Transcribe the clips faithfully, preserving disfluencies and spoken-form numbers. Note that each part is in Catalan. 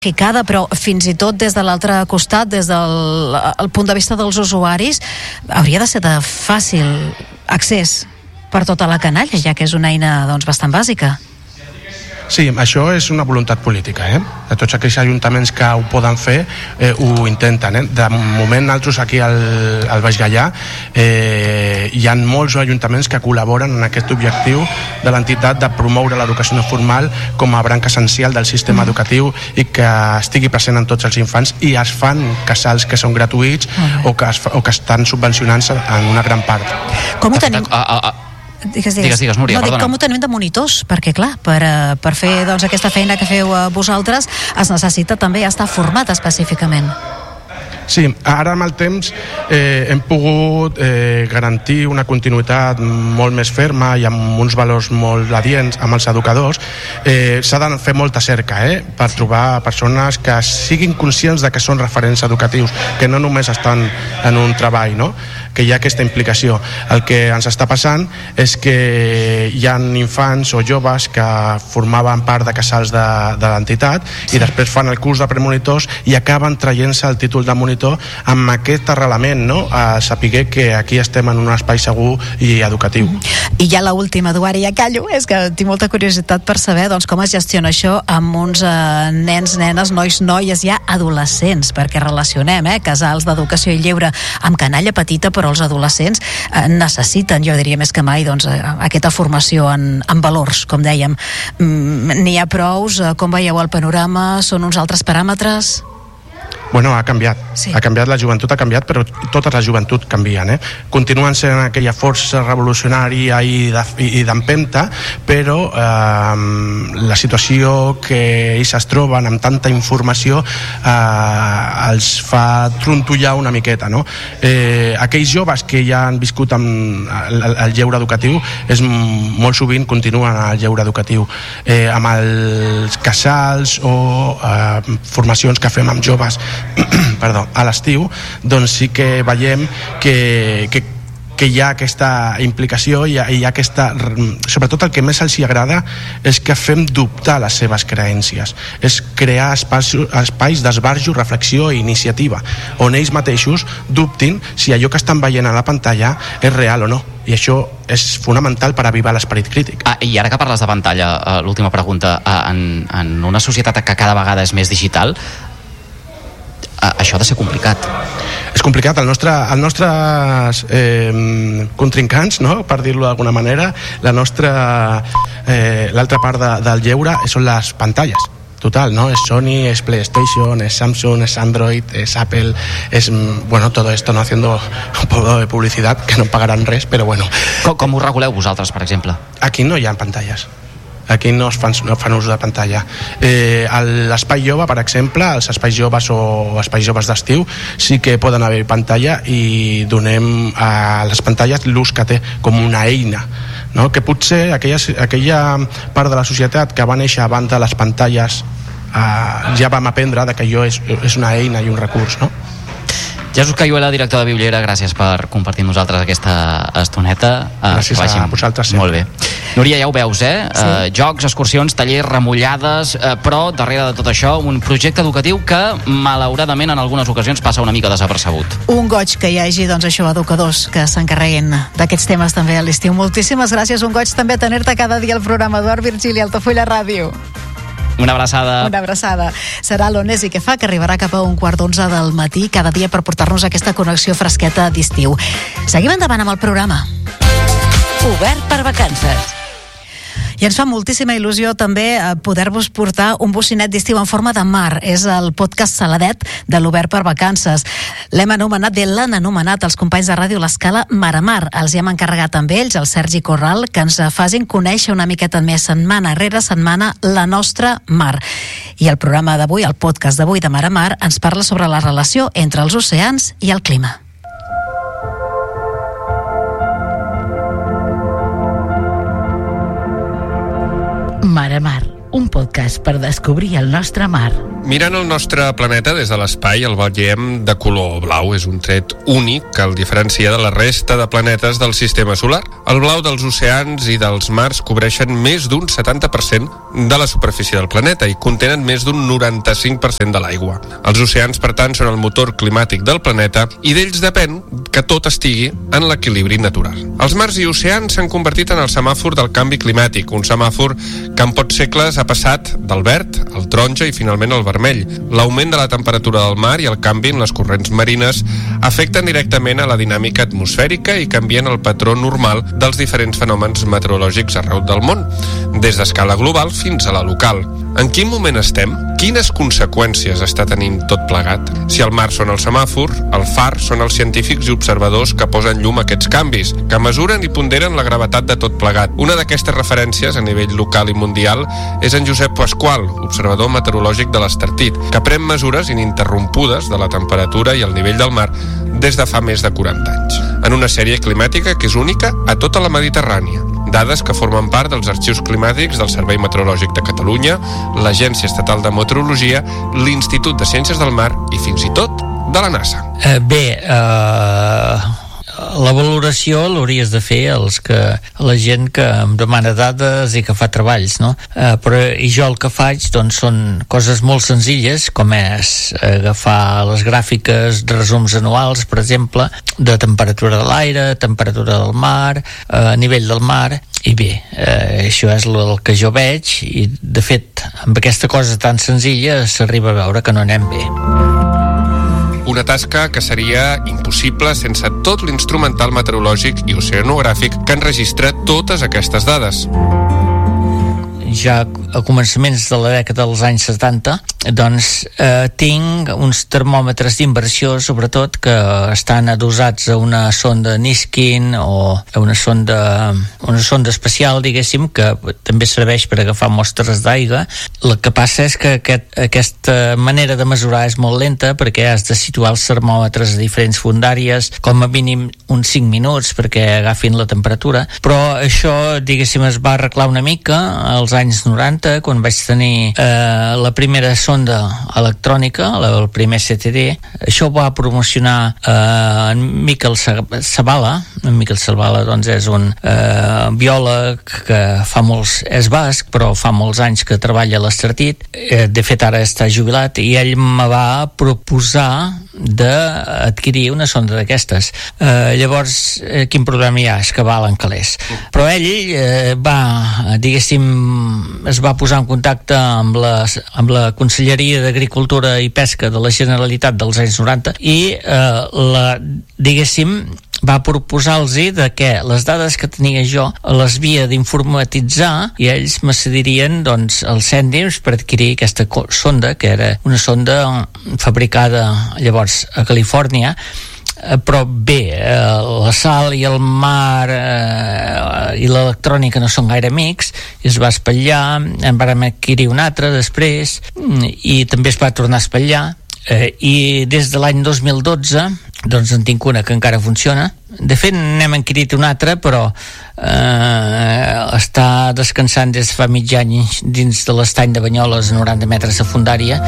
però fins i tot des de l'altre costat, des del el punt de vista dels usuaris, hauria de ser de fàcil accés per tota la canalla, ja que és una eina doncs, bastant bàsica. Sí, això és una voluntat política, eh? De tots aquells ajuntaments que ho poden fer, eh, ho intenten, eh? De moment, nosaltres aquí al, al Baix Gaià eh, hi ha molts ajuntaments que col·laboren en aquest objectiu de l'entitat de promoure l'educació no formal com a branca essencial del sistema educatiu i que estigui present en tots els infants, i es fan casals que són gratuïts o que, es fa, o que estan subvencionant-se en una gran part. Com ho tenim? A, a, a... Digues, digues, digues, Núria, no, dic, perdona. com ho tenim de monitors? Perquè, clar, per, per fer doncs, aquesta feina que feu vosaltres es necessita també estar format específicament. Sí, ara amb el temps eh, hem pogut eh, garantir una continuïtat molt més ferma i amb uns valors molt adients amb els educadors. Eh, s'ha de fer molta cerca eh, per trobar persones que siguin conscients de que són referents educatius, que no només estan en un treball, no? Que hi ha aquesta implicació. El que ens està passant és que hi ha infants o joves que formaven part de casals de, de l'entitat i després fan el curs de premonitors i acaben traient-se el títol de monitor amb aquest arrelament, no? A saber que aquí estem en un espai segur i educatiu. I ja l'última, Eduard, i ja callo, és que tinc molta curiositat per saber doncs, com es gestiona això amb uns eh, nens, nenes, nois, noies, ja adolescents, perquè relacionem eh, casals d'educació i lleure amb canalla petita, però els adolescents eh, necessiten, jo diria més que mai, doncs, eh, aquesta formació en, en valors, com dèiem. Mm, n'hi ha prous? Eh, com veieu el panorama? Són uns altres paràmetres? Bueno, ha canviat. Sí. Ha canviat, la joventut ha canviat, però totes les joventuts canvien, eh? Continuen sent aquella força revolucionària i d'empenta, però eh, la situació que ells es troben amb tanta informació eh, els fa trontollar una miqueta, no? Eh, aquells joves que ja han viscut amb el, el lleure educatiu és molt sovint continuen al lleure educatiu. Eh, amb els casals o eh, formacions que fem amb joves perdó, a l'estiu, doncs sí que veiem que, que, que hi ha aquesta implicació i hi ha, hi ha aquesta... Sobretot el que més els hi agrada és que fem dubtar les seves creències, és crear espais, espais d'esbarjo, reflexió i iniciativa, on ells mateixos dubtin si allò que estan veient a la pantalla és real o no. I això és fonamental per avivar l'esperit crític. Ah, i ara que parles de pantalla, l'última pregunta, en, en una societat que cada vegada és més digital, això ha de ser complicat. És complicat. Els nostre, el nostres eh, contrincants, no? Per dir-lo d'alguna manera, la nostra eh, l'altra part de, del lleure són les pantalles. Total, ¿no? Es Sony, es PlayStation, es Samsung, es Android, es Apple, es, bueno, todo esto, ¿no? Haciendo un poco de publicidad, que no pagarán res, pero bueno. Com, com ho reguleu vosaltres, per exemple? Aquí no hi ha pantalles. Aquí no es fan, no fan ús de pantalla. Eh, l'espai jove, per exemple, els espais joves o espais joves d'estiu, sí que poden haver pantalla i donem a les pantalles l'ús que té com una eina, no? Que potser aquella, aquella part de la societat que va néixer abans de les pantalles eh, ja vam aprendre de que allò és, és una eina i un recurs, no? Jesús Cayuela, director de Bibliera, gràcies per compartir amb nosaltres aquesta estoneta. Gràcies uh, a vosaltres. Molt bé. Núria, ja ho veus, eh? Sí. Uh, jocs, excursions, tallers, remullades, uh, però darrere de tot això un projecte educatiu que malauradament en algunes ocasions passa una mica desapercebut. Un goig que hi hagi, doncs això, educadors que s'encarreguin d'aquests temes també a l'estiu. Moltíssimes gràcies, un goig també tenir-te cada dia al programa. Eduard Virgili, Altafulla Ràdio. Una abraçada. Una abraçada. Serà l'Onés i què fa, que arribarà cap a un quart d'onze del matí cada dia per portar-nos aquesta connexió fresqueta d'estiu. Seguim endavant amb el programa. Obert per vacances. I ens fa moltíssima il·lusió també poder-vos portar un bocinet d'estiu en forma de mar. És el podcast Saladet de l'Obert per Vacances. L'hem anomenat, bé, l'han anomenat els companys de Ràdio L'Escala Mar a Mar. Els hi hem encarregat amb ells, el Sergi Corral, que ens facin conèixer una miqueta més setmana rere setmana la nostra mar. I el programa d'avui, el podcast d'avui de Mar a Mar, ens parla sobre la relació entre els oceans i el clima. Mar a Mar, un podcast per descobrir el nostre mar. Mirant el nostre planeta des de l'espai, el veiem de color blau. És un tret únic que el diferencia de la resta de planetes del sistema solar. El blau dels oceans i dels mars cobreixen més d'un setanta per cent de la superfície del planeta i contenen més d'un noranta-cinc per cent de l'aigua. Els oceans, per tant, són el motor climàtic del planeta i d'ells depèn que tot estigui en l'equilibri natural. Els mars i oceans s'han convertit en el semàfor del canvi climàtic, un semàfor que en pocs segles ha passat del verd al taronja i finalment al vermell. L'augment de la temperatura del mar i el canvi en les corrents marines afecten directament a la dinàmica atmosfèrica i canvien el patró normal dels diferents fenòmens meteorològics arreu del món, des d'escala global fins a la local. En quin moment estem? Quines conseqüències està tenint tot plegat? Si el mar són el semàfor, el far són els científics i observadors que posen llum a aquests canvis, que mesuren i ponderen la gravetat de tot plegat. Una d'aquestes referències a nivell local i mundial és en Josep Pasqual, observador meteorològic de l'Estartit, que pren mesures ininterrompudes de la temperatura i el nivell del mar des de fa més de quaranta anys, en una sèrie climàtica que és única a tota la Mediterrània. Dades que formen part dels arxius climàtics del Servei Meteorològic de Catalunya, l'Agència Estatal de Meteorologia, l'Institut de Ciències del Mar i fins i tot de la NASA. Eh, bé, eh... la valoració l'hauries de fer els que, la gent que em demana dades i que fa treballs, no? Eh, però i jo el que faig doncs són coses molt senzilles, com és agafar les gràfiques de resums anuals, per exemple, de temperatura de l'aire, temperatura del mar, eh, nivell del mar, i bé, eh, això és el que jo veig i de fet amb aquesta cosa tan senzilla s'arriba a veure que no anem bé. Una tasca que seria impossible sense tot l'instrumental meteorològic i oceanogràfic que enregistra totes aquestes dades. Ja a començaments de la dècada dels anys setanta, doncs eh, tinc uns termòmetres d'inversió, sobretot, que estan adossats a una sonda Niskin o a una sonda, una sonda especial, diguéssim, que també serveix per agafar mostres d'aigua. El que passa és que aquest, aquesta manera de mesurar és molt lenta perquè has de situar els termòmetres a diferents fondàries, com a mínim uns cinc minuts perquè agafin la temperatura, però això, diguéssim, es va arreglar una mica als anys noranta, quan vaig tenir eh, la primera sonda electrònica, el primer C T D. Això ho va promocionar eh, en Miquel Zavala. En Miquel Zavala doncs, és un eh, biòleg que fa molts, és basc, però fa molts anys que treballa a l'Estartit. Eh, de fet, ara està jubilat, i ell me va proposar d'adquirir una sonda d'aquestes. Eh, llavors, eh, quin problema hi ha? És que valen calés. Però ell eh, va, diguéssim, es va posar en contacte amb la, amb la Conselleria d'Agricultura i Pesca de la Generalitat dels anys noranta i eh, la, diguéssim, va proposar-los de que les dades que tenia jo les havia d'informatitzar i ells me cedirien doncs, els cèntims per adquirir aquesta sonda, que era una sonda fabricada llavors a Califòrnia. Però bé, la sal i el mar eh, i l'electrònica no són gaire amics, i es va espatllar, en vam adquirir un altre després i també es va tornar a espatllar, eh, i des de l'any dos mil dotze doncs en tinc una que encara funciona. De fet n'hem adquirit una altra, però eh, està descansant des de fa mig any dins de l'estany de Banyoles a noranta metres de fondària.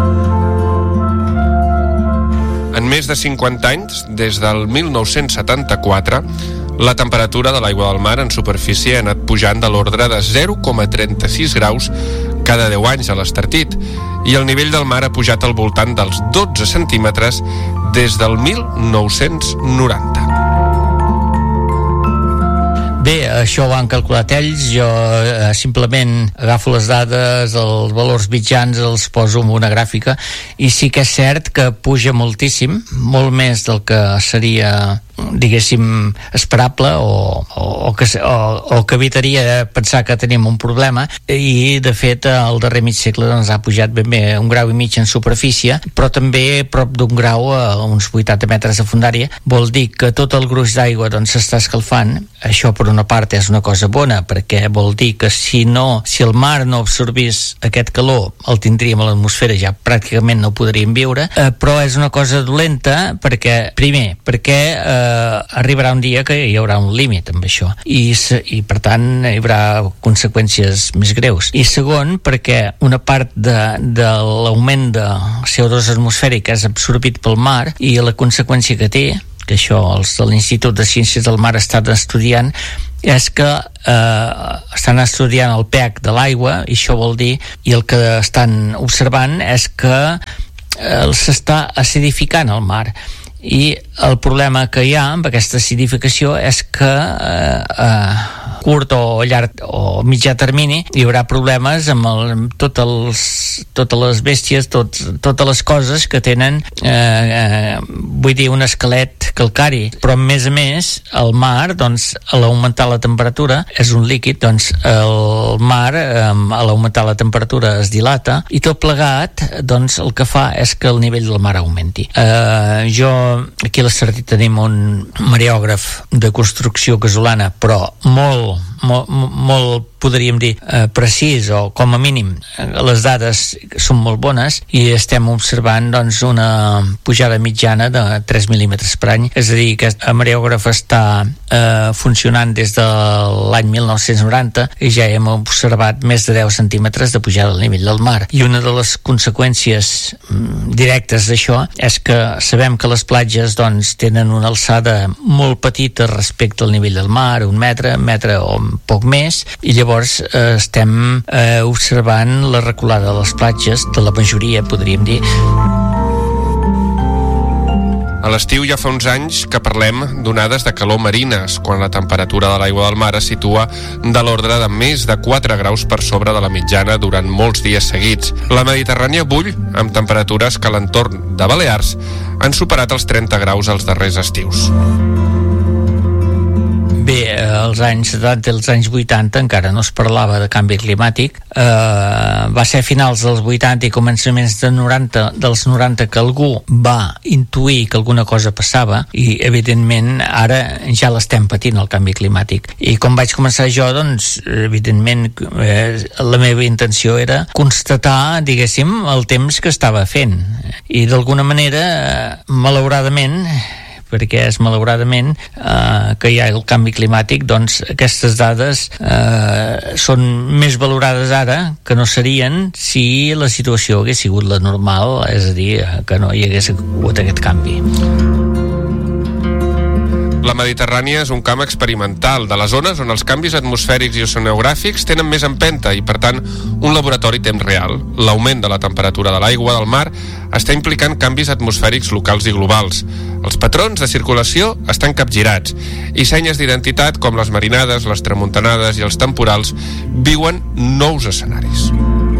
En més de cinquanta anys, des del mil nou-cents setanta-quatre, la temperatura de l'aigua del mar en superfície ha anat pujant de l'ordre de zero coma trenta-sis graus cada deu anys a l'Estartit, i el nivell del mar ha pujat al voltant dels dotze centímetres des del mil nou-cents noranta. Bé, això ho han calculat ells, jo eh, simplement agafo les dades, els valors mitjans, els poso en una gràfica, i sí que és cert que puja moltíssim, molt més del que seria, diguéssim, esperable o, o, o, que, o, o que evitaria pensar que tenim un problema, i de fet al darrer mig segle doncs, ha pujat ben bé un grau i mig en superfície, però també prop d'un grau a uns vuitanta metres de fondària. Vol dir que tot el gruix d'aigua doncs, s'està escalfant. Això per una part és una cosa bona, perquè vol dir que si no, si el mar no absorbís aquest calor, el tindríem a l'atmosfera, ja pràcticament no podríem viure, eh, però és una cosa dolenta perquè, primer, perquè eh, eh, arribarà un dia que hi haurà un límit amb això i, i per tant hi haurà conseqüències més greus. I segon, perquè una part de, de l'augment de C O dos atmosfèric és absorbit pel mar i la conseqüència que té, que això els de l'Institut de Ciències del Mar estan estudiant, és que eh, estan estudiant el pH de l'aigua, i això vol dir, i el que estan observant és que eh, s'està acidificant el mar. I el problema que hi ha amb aquesta acidificació és que eh, eh, curt o llarg o mitjà termini hi haurà problemes amb, el, amb tot els, totes les bèsties, tot, totes les coses que tenen eh, eh, vull dir un esquelet calcari, però a més a més el mar, doncs, a l'augmentar la temperatura, és un líquid, doncs el mar eh, a l'augmentar la temperatura es dilata i tot plegat, doncs el que fa és que el nivell del mar augmenti. Eh, jo aquí a l'Estartit tenim un mareògraf de construcció casolana, però molt, molt, molt podríem dir eh, precís, o com a mínim les dades són molt bones, i estem observant doncs una pujada mitjana de tres mil·límetres per any, és a dir, que el mareògraf està eh, funcionant des de l'any mil nou-cents noranta i ja hem observat més de deu centímetres de pujada al nivell del mar, i una de les conseqüències mm, directes d'això és que sabem que les platges doncs tenen una alçada molt petita respecte al nivell del mar, un metre, un metre o un poc més, i llavors eh, estem eh, observant la reculada de les platges, de la majoria, podríem dir. A l'estiu ja fa uns anys que parlem d'onades de calor marines, quan la temperatura de l'aigua del mar es situa de l'ordre de més de quatre graus per sobre de la mitjana durant molts dies seguits. La Mediterrània bull amb temperatures que a l'entorn de Balears han superat els trenta graus els darrers estius. Bé, als anys setanta i als anys vuitanta encara no es parlava de canvi climàtic. Eh, va ser a finals dels vuitanta i començaments de noranta, dels noranta que algú va intuir que alguna cosa passava, i evidentment ara ja l'estem patint, el canvi climàtic. I com vaig començar jo, doncs evidentment eh, la meva intenció era constatar, diguéssim, el temps que estava fent. I d'alguna manera, eh, malauradament, perquè és malauradament eh, que hi ha el canvi climàtic, doncs aquestes dades eh, són més valorades ara que no serien si la situació hagués sigut la normal, és a dir, que no hi hagués hagut aquest canvi. La Mediterrània és un camp experimental de les zones on els canvis atmosfèrics i oceanogràfics tenen més empenta i, per tant, un laboratori temps real. L'augment de la temperatura de l'aigua del mar està implicant canvis atmosfèrics locals i globals. Els patrons de circulació estan capgirats i senyes d'identitat com les marinades, les tramuntanades i els temporals viuen nous escenaris.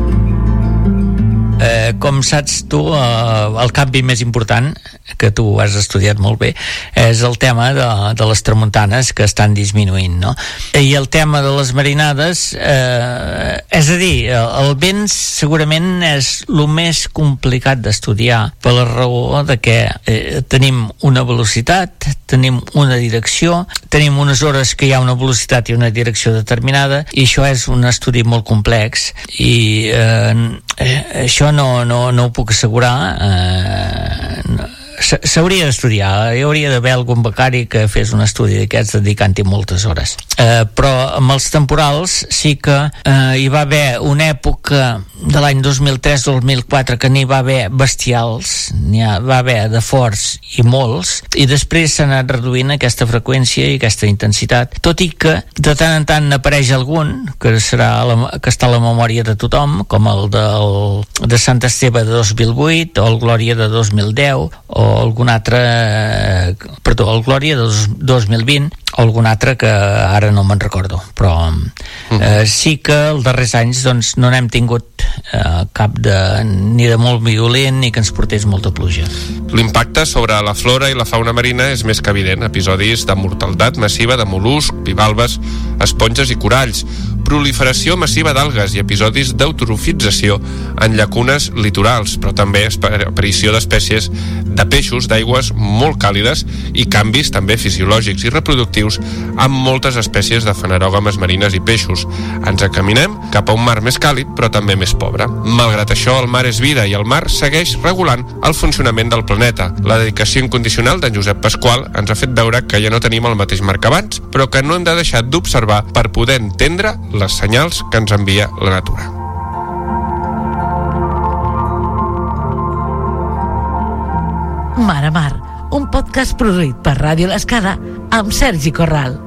Eh, com saps tu, eh, el canvi més important, que tu has estudiat molt bé, és el tema de, de les tramuntanes que estan disminuint, no? I el tema de les marinades, eh, és a dir, el vent segurament és el més complicat d'estudiar per la raó de que eh, tenim una velocitat, tenim una direcció, tenim unes hores que hi ha una velocitat i una direcció determinada, i això és un estudi molt complex, i eh, eh, això no, no, no ho puc assegurar. eh, no. S'hauria d'estudiar, hi hauria d'haver algun becari que fes un estudi d'aquests dedicant-hi moltes hores. Eh, però amb els temporals sí que eh, hi va haver una època de l'any dos mil tres dos mil quatre que n'hi va haver bestials, n'hi ha, va haver de forts i molts, i després s'ha anat reduint aquesta freqüència i aquesta intensitat, tot i que de tant en tant n'apareix algun que, serà la, que està a la memòria de tothom, com el del, de Sant Esteve de dos mil vuit, o el Glòria de dos mil deu, o algun altre, perdó, el Glòria de dos mil vint, o algun altre que ara no me'n recordo, però eh, sí que els darrers anys doncs, no n'hem tingut eh, cap de, ni de molt violent ni que ens portés molta pluja. L'impacte sobre la flora i la fauna marina és més que evident. Episodis de mortalitat massiva de mol·luscs, bivalves, esponges i coralls. proliferació massiva d'algues i episodis d'eutrofització en llacunes litorals, però també aparició d'espècies de peixos d'aigües molt càlides i canvis també fisiològics i reproductius amb moltes espècies de fanerògames marines i peixos. Ens encaminem cap a un mar més càlid, però també més pobre. Malgrat això, el mar és vida i el mar segueix regulant el funcionament del planeta. La dedicació incondicional d'en Josep Pasqual ens ha fet veure que ja no tenim el mateix mar que abans, però que no hem de deixar d'observar per poder entendre les senyals que ens envia la natura. Mar a Mar, un podcast produït per Ràdio L'Escala amb Sergi Corral.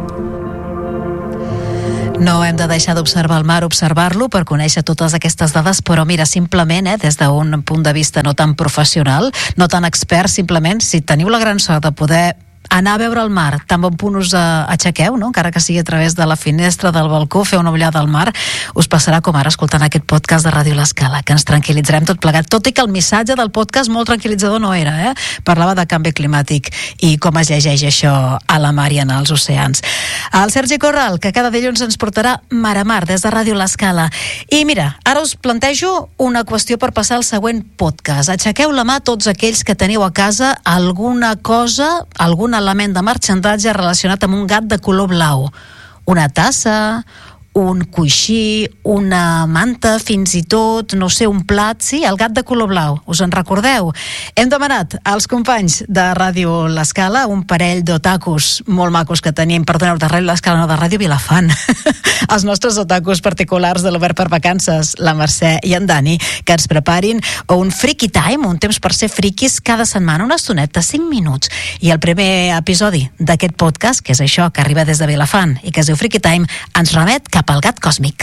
No hem de deixar d'observar el mar, observar-lo per conèixer totes aquestes dades, però mira, simplement, eh, des d'un punt de vista no tan professional, no tan expert, simplement, si teniu la gran sort de poder anar a veure el mar, tan bon punt us aixequeu, no? Encara que sigui a través de la finestra del balcó, fer una ullada al mar, us passarà com ara escoltant aquest podcast de Ràdio L'Escala, que ens tranquil·litzarem tot plegat, tot i que el missatge del podcast molt tranquil·litzador no era, eh? Parlava de canvi climàtic i com es llegeix això a la mar i en els oceans. El Sergi Corral, que cada dilluns ens portarà Mar a Mar des de Ràdio L'Escala. I mira, ara us plantejo una qüestió per passar al següent podcast. Aixequeu la mà tots aquells que teniu a casa alguna cosa, alguna element de marxandatge relacionat amb un gat de color blau. Una tassa, un coixí, una manta, fins i tot, no sé, un plat, sí, el gat de color blau. Us en recordeu? Hem demanat als companys de Ràdio L'Escala un parell d'otakus molt macos que tenim, perdoneu, de Ràdio L'Escala, no, de Ràdio Vilafant. Els nostres otakus particulars de l'Obert per Vacances, la Mercè i en Dani, que ens preparin un Freaky Time, un temps per ser friquis cada setmana, una estoneta, cinc minuts. I el primer episodi d'aquest podcast, que és això, que arriba des de Vilafant i que es diu Freaky Time, ens remet cap al gat còsmic.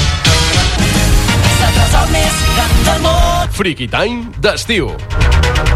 Freaky Time d'estiu.